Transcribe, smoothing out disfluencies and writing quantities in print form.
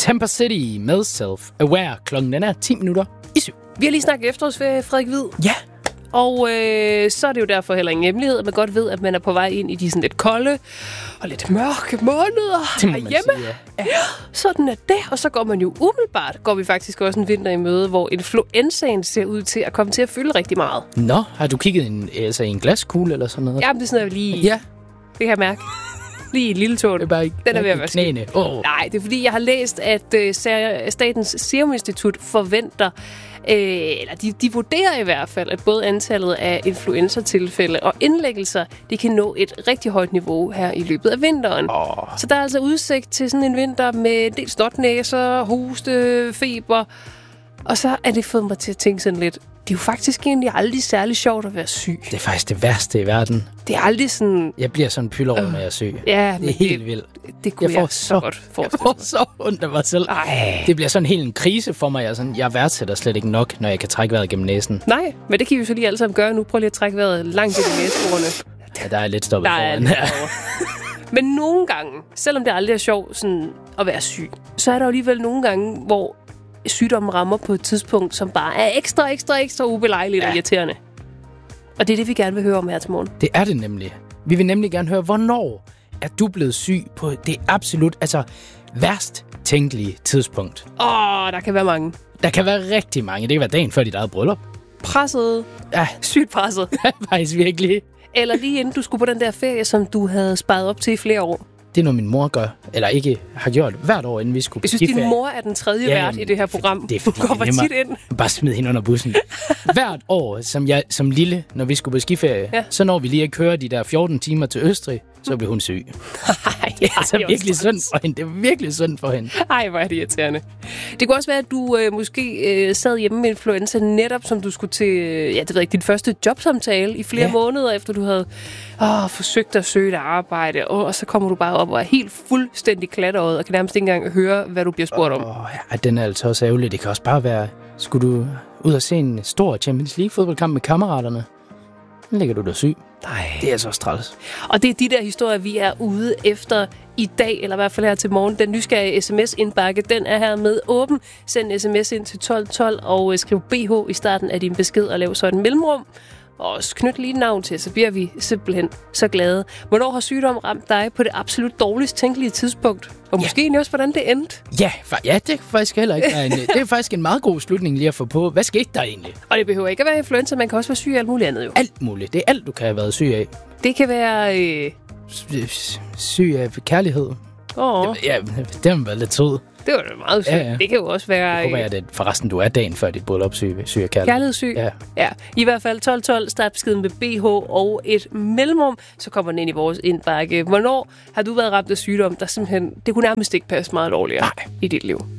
Tampa City med Self-Aware. Klokken den er 7:10. Vi har lige snakket efterårsferie, Frederik Hvid. Ja. Og så er det jo derfor heller ingen hemmelighed, at man godt ved, at man er på vej ind i de sådan lidt kolde og lidt mørke måneder herhjemme. Ja. Sådan er det. Og så går man jo går vi faktisk også en vinter i møde, hvor influenzaen ser ud til at komme til at fylde rigtig meget. Nå, har du kigget i en glaskugle eller sådan noget? Jamen, det er sådan, lige... Ja. Det kan jeg mærke. Lige i et lille tål. Det er bare ikke den er ved at være knæene. Nej, det er fordi, jeg har læst, at Statens Serum Institut forventer, eller de vurderer i hvert fald, at både antallet af influenza-tilfælde og indlæggelser, det kan nå et rigtig højt niveau her i løbet af vinteren. Så der er altså udsigt til sådan en vinter med en del snotnæser, hoste, feber. Og så er det fået mig til at tænke sådan lidt, det er jo faktisk egentlig aldrig særlig sjovt at være syg. Det er faktisk det værste i verden. Det er aldrig sådan... Jeg bliver sådan en pylder når jeg er syg. Ja, det er helt vildt. Det kunne jeg så godt forestille mig. Jeg får så ondt af mig selv. Ej. Det bliver sådan helt en krise for mig. Jeg værdsætter slet ikke nok, når jeg kan trække vejret gennem næsen. Nej, men det kan vi jo så lige alle sammen gøre nu. Prøv lige at trække vejret langt ind i næseborene. Ja, der er lidt stoppet foran. Men nogle gange, selvom det aldrig er sjovt sådan at være syg, så er der jo alligevel nogle gange, hvor sygdommen rammer på et tidspunkt, som bare er ekstra ubelejligt og irriterende. Og det er det, vi gerne vil høre om her til morgen. Det er det nemlig. Vi vil nemlig gerne høre, hvornår er du blevet syg på det absolut, værst tænkelige tidspunkt? Der kan være mange. Der kan være rigtig mange. Det kan være dagen før dit eget bryllup. Presset. Ja. Sygt presset. Faktisk virkelig. Eller lige inden du skulle på den der ferie, som du havde sparet op til i flere år. Det er noget, min mor gør, eller ikke har gjort hvert år, inden vi skulle på skiferie. Jeg synes, din mor er den tredje vært i det her program. Det er fordi, du kommer tit ind. Bare smid hende under bussen. Hvert år, som lille, når vi skulle på skiferie, så når vi lige at køre de der 14 timer til Østrig, så blev hun syg. Det er så virkelig synd for hende. Det er virkelig synd for hende. Ej, hvor er det irriterende. Det kunne også være, at du måske sad hjemme med influenza, netop som du skulle til din første jobsamtale i flere måneder, efter du havde forsøgt at søge et arbejde, og så kommer du bare op og er helt fuldstændig klatret, og kan nærmest ikke engang høre, hvad du bliver spurgt om. Den er altså også ærgerlig. Det kan også bare være, skulle du ud og se en stor Champions League fodboldkamp med kammeraterne? Så ligger du der syg. Nej. Det er så træls. Og det er de der historier, vi er ude efter i dag, eller i hvert fald her til morgen. Den nysgerrige sms-indbakke, den er her med åben. Send sms ind til 1212 og skriv BH i starten af din besked og lav så et mellemrum. Og knyt lige navn til, så bliver vi simpelthen så glade. Hvornår har sygdom ramt dig på det absolut dårligst tænkelige tidspunkt? Og måske egentlig også, hvordan det endte? Ja, det er faktisk heller ikke. Det er faktisk en meget god slutning lige at få på. Hvad skete der egentlig? Og det behøver ikke at være influenza, man kan også være syg af alt muligt andet jo. Alt muligt. Det er alt, du kan have været syg af. Det kan være... syg af kærlighed. Det har været lidt sød. Det var da meget sygt. Ja. Det kan jo også være... Det håber jeg, at forresten du er dagen før dit bryllup syg af kærlighed. Kærlighedssyg? Ja. I hvert fald 1212, start beskeden med BH og et mellemrum, så kommer den ind i vores indbakke. Hvornår har du været ramt af sygdom, der simpelthen... Det kunne nærmest ikke passe meget dårligere i dit liv?